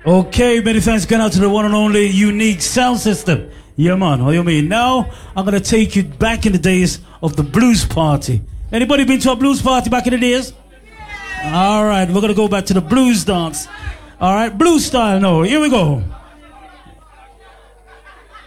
Okay, many thanks going out to the one and only unique sound system. Yeah, man, what you mean? Now, I'm going to take you back in the days of the blues party. Anybody been to a blues party back in the days? All right, we're going to go back to the blues dance. All right, blues style now. Here we go.